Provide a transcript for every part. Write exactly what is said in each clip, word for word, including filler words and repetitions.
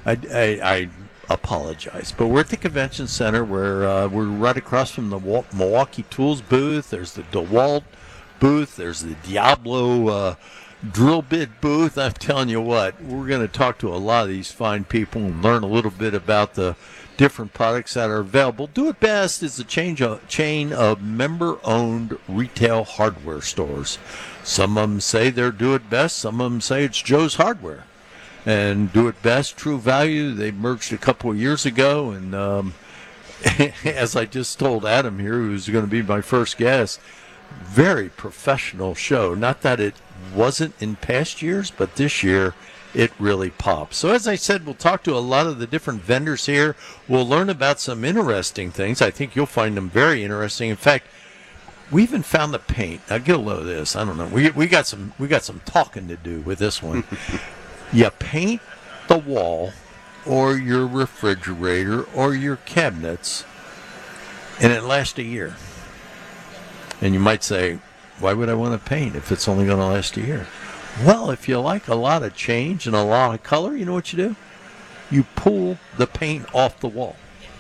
I, I, I apologize, but we're at the convention center where uh, we're right across from the Milwaukee Tools booth. There's the DeWalt booth. There's the Diablo uh, drill bit booth. I'm telling you what, we're going to talk to a lot of these fine people and learn a little bit about the different products that are available. Do It Best is a chain of, chain of member-owned retail hardware stores. Some of them say they're Do It Best. Some of them say it's Joe's Hardware. And Do It Best, True Value, they merged a couple of years ago. And um, as I just told Adam here, who's going to be my first guest, very professional show. Not that it wasn't in past years, but this year it really pops. So as I said, we'll talk to a lot of the different vendors here. We'll learn about some interesting things. I think you'll find them very interesting. In fact, we even found the paint. Now get a load of this. I don't know. We we got some we got some talking to do with this one. You paint the wall or your refrigerator or your cabinets, and it lasts a year. And you might say, why would I want to paint if it's only going to last a year? Well, if you like a lot of change and a lot of color, you know what you do? You pull the paint off the wall.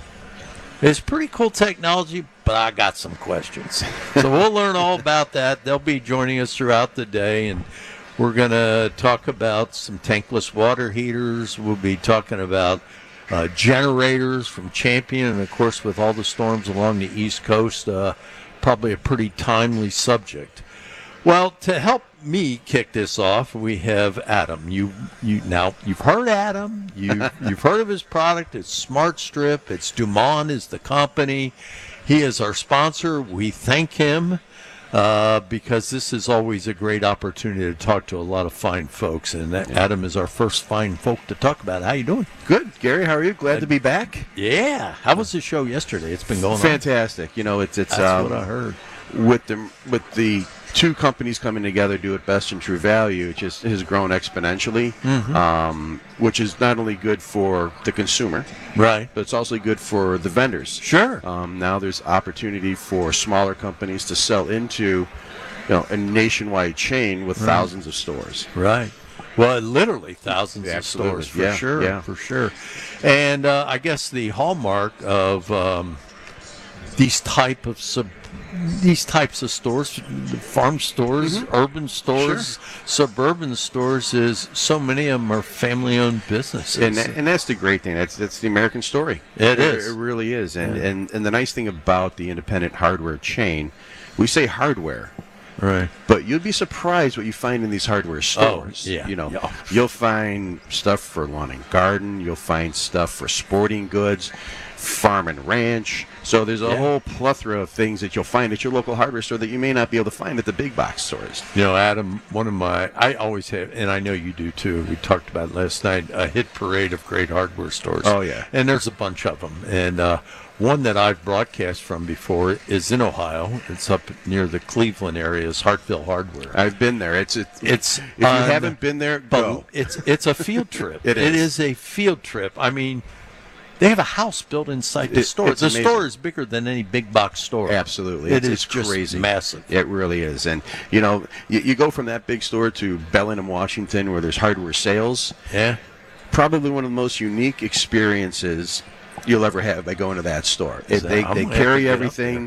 It's pretty cool technology, but I got some questions. So we'll learn all about that. They'll be joining us throughout the day, and we're going to talk about some tankless water heaters. We'll be talking about uh, generators from Champion, and, of course, with all the storms along the East Coast, uh, probably a pretty timely subject. Well, to help me kick this off, we have Adam. You, you now you've heard Adam. You you've heard of his product. It's Smart Strip. It's Dumont is the company. He is our sponsor. We thank him uh, because this is always a great opportunity to talk to a lot of fine folks. And that, Adam is our first fine folk to talk about. How you doing? Good, Gary. How are you? Glad uh, to be back. Yeah. How was the show yesterday? It's been going fantastic. on. Fantastic. You know, it's it's. That's um, what I heard. With the with the. Two companies coming together, Do It Best and True Value, it just has grown exponentially, mm-hmm. um, which is not only good for the consumer, right, but it's also good for the vendors. Sure. Um, now there's opportunity for smaller companies to sell into, you know, a nationwide chain with right. thousands of stores. Right. Well, literally thousands Absolutely. of stores, for yeah. sure, yeah. for sure. And uh, I guess the hallmark of um, these type of sub. These types of stores, farm stores, mm-hmm. urban stores, sure. suburban stores, is so many of them are family-owned businesses. And that, and that's the great thing. That's that's the American story. It, it is. is. It really is. And, yeah. and and the nice thing about the independent hardware chain, we say hardware. Right. But you'd be surprised what you find in these hardware stores. Oh, yeah. You know, yeah. You'll find stuff for lawn and garden. You'll find stuff for sporting goods, farm and ranch. So there's a yeah. whole plethora of things that you'll find at your local hardware store that you may not be able to find at the big box stores. You know, Adam, one of my, I always have, and I know you do too, we talked about it last night, a hit parade of great hardware stores. Oh, yeah. And there's a bunch of them. And uh, one that I've broadcast from before is in Ohio. It's up near the Cleveland area, is Hartville Hardware. I've been there. It's a, It's If you um, haven't been there, go. It's, it's a field trip. It is. It is a field trip. I mean, they have a house built inside the It- store. it's The amazing. store is bigger than any big box store. Absolutely. It it's, is it's just crazy. massive. It really is. And, you know, you, you go from that big store to Bellingham, Washington, where there's hardware sales. Yeah. Probably one of the most unique experiences you'll ever have by going to that store. It, So they I'm they gonna have to carry get up everything.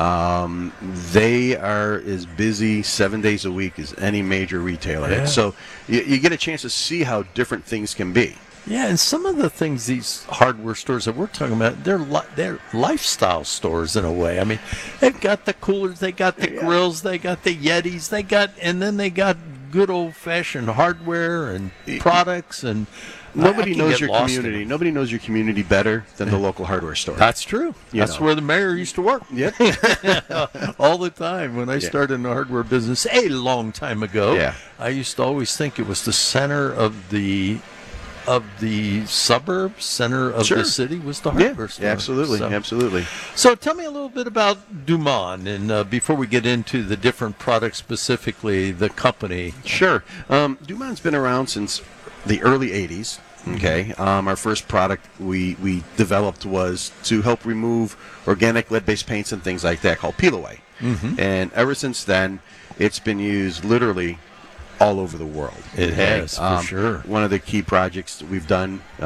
Um, they are as busy seven days a week as any major retailer. Yeah. So you, you get a chance to see how different things can be. Yeah, and some of the things these hardware stores that we're talking about, they're li- they're lifestyle stores in a way. I mean, they've got the coolers, they got the Yeah. grills, they got the Yetis, they got, and then they got good old-fashioned hardware and products, and Nobody I can knows get your lost in community. them. Nobody knows your community better than the local hardware store. That's true. You That's know. where the mayor used to work. Yep. All the time. When I Yeah. started in the hardware business a long time ago, Yeah. I used to always think it was the center of the of the suburbs, center of Sure. the city was the Yeah, hardware store. absolutely, So, absolutely. so tell me a little bit about Dumont, and uh, before we get into the different products specifically, the company. Sure. Um, Dumont's been around since the early eighties. Okay. Um, our first product we, we developed was to help remove organic lead-based paints and things like that, called Peel Away. Mm-hmm. And ever since then, it's been used literally all over the world. It has, for Um, sure. One of the key projects that we've done